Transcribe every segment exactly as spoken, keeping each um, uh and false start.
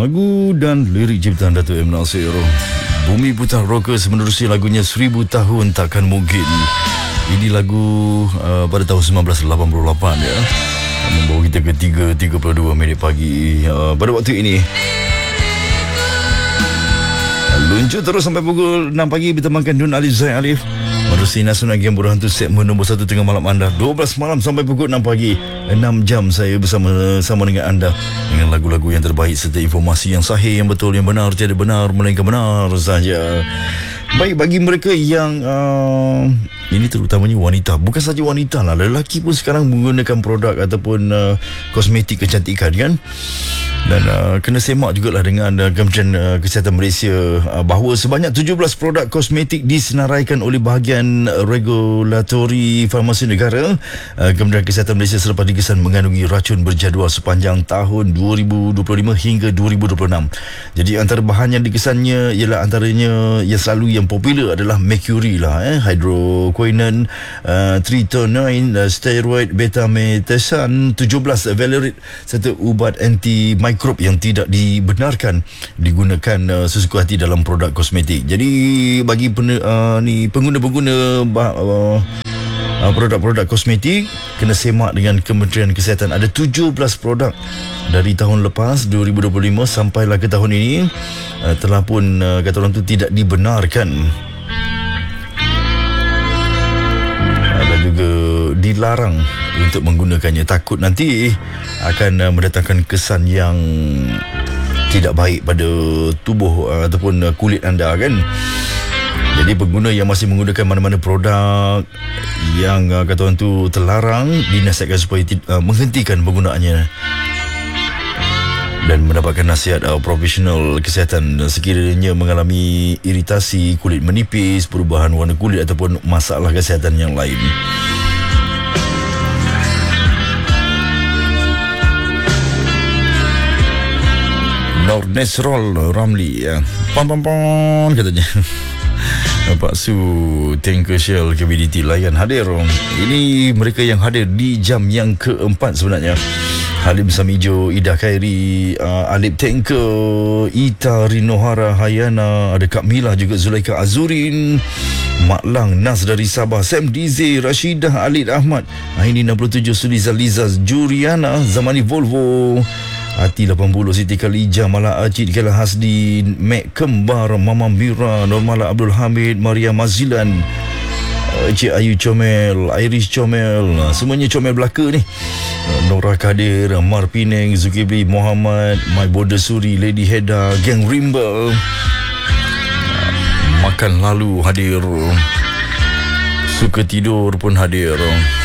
Lagu dan lirik ciptaan Dato' M. Nasir. Bumi Putar Rockers menerusi lagunya Seribu Tahun Takkan Mungkin. Ini lagu uh, pada tahun sembilan belas lapan puluh lapan ya. Membawa kita ke tiga tiga puluh dua minit pagi uh, pada waktu ini. Luncur terus sampai pukul enam pagi bertemankan Dun Alif Zain Alif. Menerusi Nasional Game Berhantu segmen nombor satu tengah malam anda. dua belas malam sampai pukul enam pagi. enam jam saya bersama sama dengan anda dengan lagu-lagu yang terbaik serta informasi yang sahih, yang betul, yang benar, tiada benar melainkan benar saja. Baik, bagi mereka yang uh, ini terutamanya wanita, bukan saja wanita lah, lelaki pun sekarang menggunakan produk ataupun uh, kosmetik kecantikan kan. Dan uh, kena semak jugalah dengan uh, Kementerian uh, Kesihatan Malaysia uh, bahawa sebanyak tujuh belas produk kosmetik disenaraikan oleh bahagian uh, regulatori farmasi negara. uh, Kementerian Kesihatan Malaysia selepas digesan mengandungi racun berjadual sepanjang tahun dua ribu dua puluh lima hingga dua ribu dua puluh enam. Jadi antara bahan yang digesannya ialah antaranya yang selalu yang popular adalah mercury lah, eh, hydroquinone, uh, tritonium, uh, steroid, betamethasone, tujuh belas valerate serta ubat anti mikrob yang tidak dibenarkan digunakan uh, sesuka hati dalam produk kosmetik. Jadi bagi pen, uh, ni pengguna-pengguna uh, uh, produk-produk kosmetik kena semak dengan Kementerian Kesihatan. Ada tujuh belas produk dari tahun lepas dua ribu dua puluh lima sampailah ke tahun ini uh, telah pun uh, kata orang tu tidak dibenarkan uh, dan juga dilarang untuk menggunakannya, takut nanti akan uh, mendatangkan kesan yang tidak baik pada tubuh uh, ataupun uh, kulit anda kan. Jadi pengguna yang masih menggunakan mana-mana produk yang uh, kata orang tu terlarang dinasihatkan supaya uh, menghentikan penggunaannya dan mendapatkan nasihat uh, profesional kesihatan sekiranya mengalami iritasi, kulit menipis, perubahan warna kulit ataupun masalah kesihatan yang lain. Nornesrol Ramli ya. Pam pam pam katanya. Pak Su Tanker Shell K B D T Layan hadir. Ini mereka yang hadir di jam yang keempat sebenarnya. Halim Samijo, Ida Khairi, uh, Alip Tanker, Ita Rinohara Hayana, ada Kak Mila juga, Zulaika Azurin, Mak Lang Nas dari Sabah, Sam Dize, Rashidah Alid Ahmad, Aini enam puluh tujuh, Suliza Liza, Juriana, Zamani Volvo, Hati lapan puluh, Siti Khalijah, Mala Acid, Kela Hasdi, Mek Kembar, Mama Mira, Normala Abdul Hamid, Maria Mazilan, Cik Ayu Comel, Iris Comel, semuanya Comel belaka ni. Nora Kadir, Mar Pineng, Zulkifli Muhammad, My Border Suri, Lady Heda, Gang Rimba, Makan Lalu hadir, Suka Tidur pun hadir.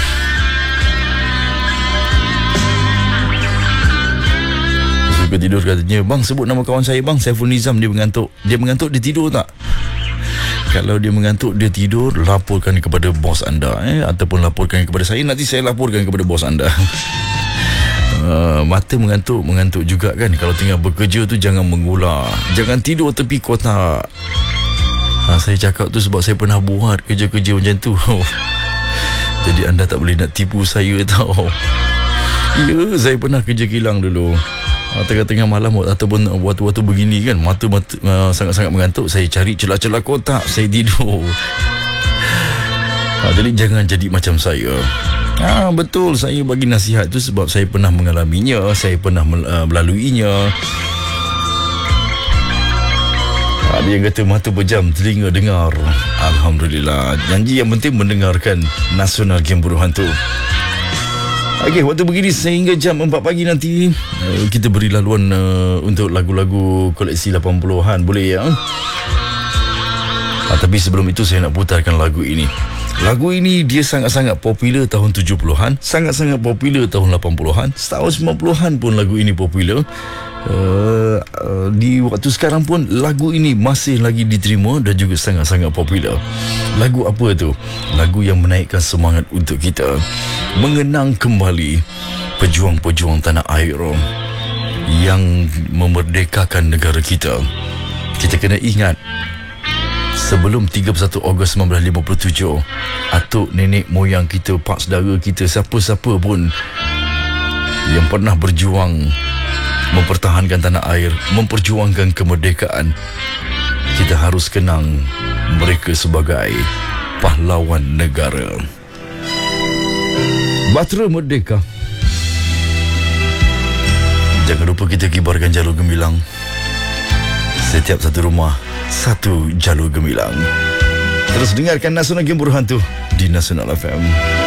Suka Tidur katanya, bang sebut nama kawan saya bang, Saiful Nizam, dia mengantuk. Dia mengantuk, dia tidur tak? Kalau dia mengantuk, dia tidur, laporkan kepada bos anda eh? Ataupun laporkan kepada saya, nanti saya laporkan kepada bos anda. uh, Mata mengantuk, mengantuk juga kan. Kalau tengah bekerja tu jangan mengular, jangan tidur tepi kotak. ha, Saya cakap tu sebab saya pernah buat kerja-kerja macam tu. Jadi anda tak boleh nak tipu saya tau. Ya, saya pernah kerja kilang dulu. Tengah-tengah malam ataupun waktu-waktu begini kan, mata-mata uh, sangat-sangat mengantuk, saya cari celah-celah kotak, saya tidur. ha, Jadi jangan jadi macam saya. ha, Betul, saya bagi nasihat tu sebab saya pernah mengalaminya, saya pernah uh, melaluinya. Ada yang kata mata pejam, telinga dengar. Alhamdulillah, janji yang penting mendengarkan Nasional Game Berhantu. Okey, waktu begini sehingga jam empat pagi nanti uh, kita beri laluan uh, untuk lagu-lagu koleksi lapan puluhan, boleh ya? Uh, tapi sebelum itu saya nak putarkan lagu ini. Lagu ini dia sangat-sangat popular tahun tujuh puluhan, sangat-sangat popular tahun lapan puluhan, tahun sembilan puluhan pun lagu ini popular. Uh, uh, di waktu sekarang pun lagu ini masih lagi diterima dan juga sangat-sangat popular. Lagu apa tu? Lagu yang menaikkan semangat untuk kita mengenang kembali pejuang-pejuang tanah air yang memerdekakan negara kita. Kita kena ingat, sebelum tiga puluh satu Ogos sembilan belas lima puluh tujuh, atuk nenek moyang kita, pak saudara kita, siapa-siapa pun yang pernah berjuang mempertahankan tanah air, memperjuangkan kemerdekaan, kita harus kenang mereka sebagai pahlawan negara. Bahtera Merdeka. Jangan lupa kita kibarkan jalur gemilang. Setiap satu rumah, satu jalur gemilang. Terus dengarkan Nasional Game Berhantu di Nasional F M.